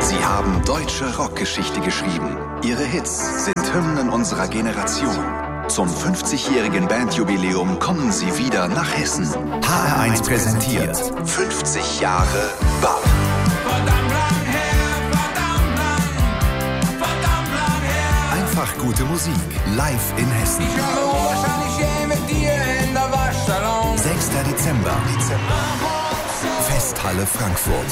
Sie haben deutsche Rockgeschichte geschrieben. Ihre Hits sind Hymnen unserer Generation. Zum 50-jährigen Bandjubiläum kommen Sie wieder nach Hessen. HR1 präsentiert 50 Jahre BAP. Verdammt lang her, verdammt lang her. Einfach gute Musik, live in Hessen. Ich habe wahrscheinlich mit dir in der Waschsalon. 6. Dezember. Festhalle Frankfurt.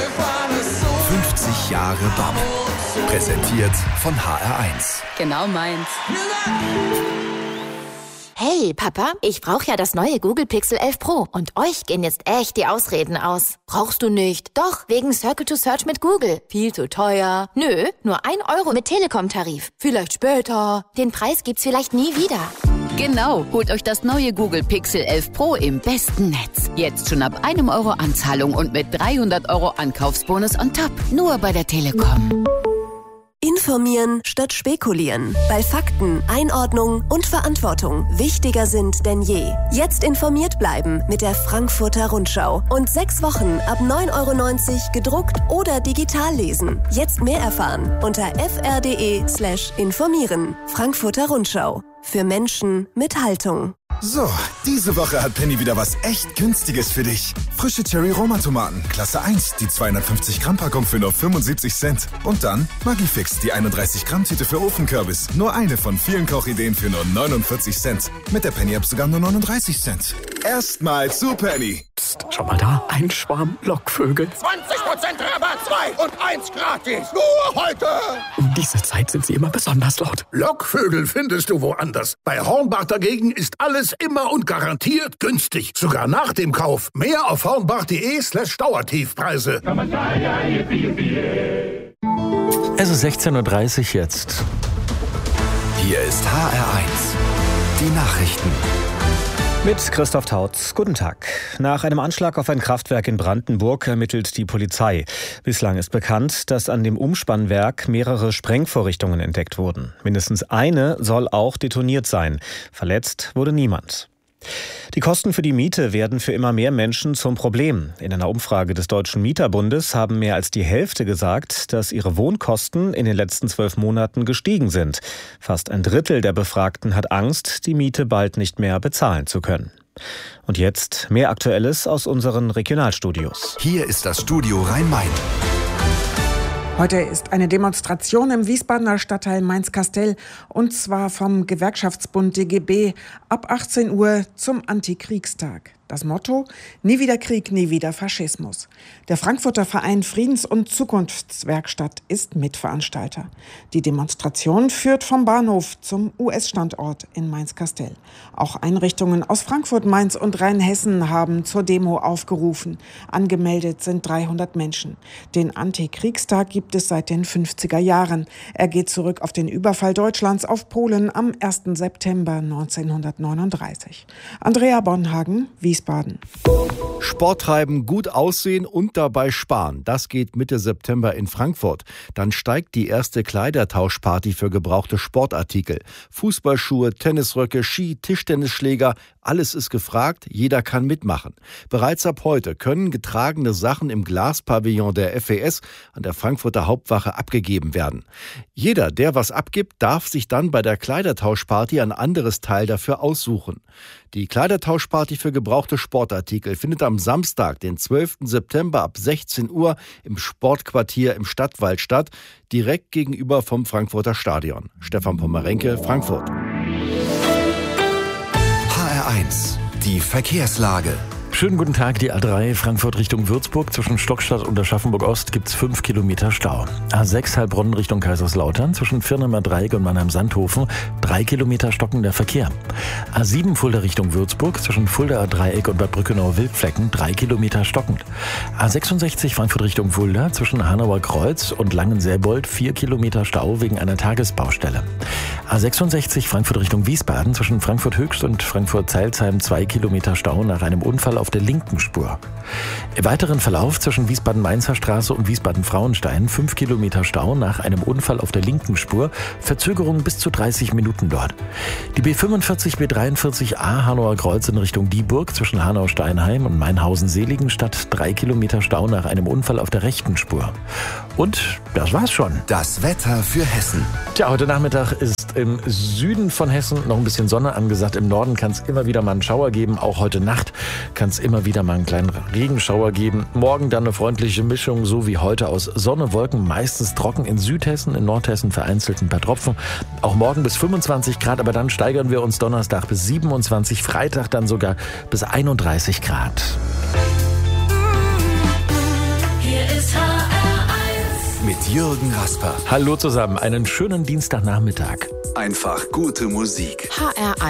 50 Jahre BAP. Präsentiert von HR1. Genau meins. Hey, Papa, ich brauche ja das neue Google Pixel 11 Pro. Und euch gehen jetzt echt die Ausreden aus. Brauchst du nicht? Doch, wegen Circle to Search mit Google. Viel zu teuer. Nö, nur 1 Euro mit Telekom-Tarif. Vielleicht später. Den Preis gibt's vielleicht nie wieder. Genau, holt euch das neue Google Pixel 11 Pro im besten Netz. Jetzt schon ab 1 Euro Anzahlung und mit 300 Euro Ankaufsbonus on top. Nur bei der Telekom. Informieren statt spekulieren. Weil Fakten, Einordnung und Verantwortung wichtiger sind denn je. Jetzt informiert bleiben mit der Frankfurter Rundschau. Und 6 Wochen ab 9,90 € gedruckt oder digital lesen. Jetzt mehr erfahren unter fr.de/informieren. Frankfurter Rundschau. Für Menschen mit Haltung. So, diese Woche hat Penny wieder was echt Günstiges für dich. Frische Cherry-Roma-Tomaten, Klasse 1, die 250-Gramm-Packung für nur 75 Cent. Und dann Maggi-Fix, die 31-Gramm-Tüte für Ofenkürbis. Nur eine von vielen Kochideen für nur 49 Cent. Mit der Penny-App sogar nur 39 Cent. Erstmal zu Penny. Psst, schau mal da, ein Schwarm Lockvögel. 20% Rabatt, 2 und 1 gratis. Nur heute. Um diese Zeit sind sie immer besonders laut. Lockvögel findest du woanders. Bei Hornbach dagegen ist alles immer und garantiert günstig. Sogar nach dem Kauf. Mehr auf hornbach.de/Dauertiefpreise. Es ist 16:30 Uhr jetzt. Hier ist HR1. Die Nachrichten. Mit Christoph Tautz. Guten Tag. Nach einem Anschlag auf ein Kraftwerk in Brandenburg ermittelt die Polizei. Bislang ist bekannt, dass an dem Umspannwerk mehrere Sprengvorrichtungen entdeckt wurden. Mindestens eine soll auch detoniert sein. Verletzt wurde niemand. Die Kosten für die Miete werden für immer mehr Menschen zum Problem. In einer Umfrage des Deutschen Mieterbundes haben mehr als die Hälfte gesagt, dass ihre Wohnkosten in den letzten 12 Monaten gestiegen sind. Fast ein Drittel der Befragten hat Angst, die Miete bald nicht mehr bezahlen zu können. Und jetzt mehr Aktuelles aus unseren Regionalstudios. Hier ist das Studio Rhein-Main. Heute ist eine Demonstration im Wiesbadener Stadtteil Mainz-Kastel, und zwar vom Gewerkschaftsbund DGB ab 18 Uhr zum Antikriegstag. Das Motto: Nie wieder Krieg, nie wieder Faschismus. Der Frankfurter Verein Friedens- und Zukunftswerkstatt ist Mitveranstalter. Die Demonstration führt vom Bahnhof zum US-Standort in Mainz-Kastel. Auch Einrichtungen aus Frankfurt, Mainz und Rheinhessen haben zur Demo aufgerufen. Angemeldet sind 300 Menschen. Den Antikriegstag gibt es seit den 50er Jahren. Er geht zurück auf den Überfall Deutschlands auf Polen am 1. September 1939. Andrea Bonhagen, Wiesbaden. Sport treiben, gut aussehen und dabei sparen. Das geht Mitte September in Frankfurt. Dann steigt die erste Kleidertauschparty für gebrauchte Sportartikel. Fußballschuhe, Tennisröcke, Ski, Tischtennisschläger, alles ist gefragt, jeder kann mitmachen. Bereits ab heute können getragene Sachen im Glaspavillon der FES an der Frankfurter Hauptwache abgegeben werden. Jeder, der was abgibt, darf sich dann bei der Kleidertauschparty ein anderes Teil dafür aussuchen. Die Kleidertauschparty für gebrauchte Sportartikel findet am Samstag, den 12. September ab 16 Uhr im Sportquartier im Stadtwald statt, direkt gegenüber vom Frankfurter Stadion. Stefan Pomerenke, Frankfurt. HR1, die Verkehrslage. Schönen guten Tag, die A3 Frankfurt Richtung Würzburg. Zwischen Stockstadt und Aschaffenburg-Ost gibt's 5 Kilometer Stau. A6 Heilbronn Richtung Kaiserslautern. Zwischen Firnemer Dreieck und Mannheim-Sandhofen 3 Kilometer stockender Verkehr. A7 Fulda Richtung Würzburg. Zwischen Fuldaer Dreieck und Bad Brückenau-Wildflecken 3 Kilometer stockend. A66 Frankfurt Richtung Fulda. Zwischen Hanauer Kreuz und Langenselbold 4 Kilometer Stau wegen einer Tagesbaustelle. A66 Frankfurt Richtung Wiesbaden. Zwischen Frankfurt Höchst und Frankfurt Zeilsheim 2 Kilometer Stau nach einem Unfall auf der linken Spur. Im weiteren Verlauf zwischen Wiesbaden-Mainzer Straße und Wiesbaden-Frauenstein 5 Kilometer Stau nach einem Unfall auf der linken Spur, Verzögerung bis zu 30 Minuten dort. Die B45, B43a Hanauer Kreuz in Richtung Dieburg zwischen Hanau-Steinheim und Mainhausen-Seligenstadt 3 Kilometer Stau nach einem Unfall auf der rechten Spur. Und das war's schon. Das Wetter für Hessen. Tja, heute Nachmittag ist im Süden von Hessen noch ein bisschen Sonne angesagt. Im Norden kann es immer wieder mal einen Schauer geben. Auch heute Nacht kann es immer wieder mal einen kleinen Regenschauer geben. Morgen dann eine freundliche Mischung, so wie heute, aus Sonne, Wolken, meistens trocken in Südhessen, in Nordhessen vereinzelt ein paar Tropfen. Auch morgen bis 25 Grad, aber dann steigern wir uns Donnerstag bis 27, Freitag dann sogar bis 31 Grad. Hier ist HR1 mit Jürgen Rasper. Hallo zusammen, einen schönen Dienstagnachmittag. Einfach gute Musik. HR1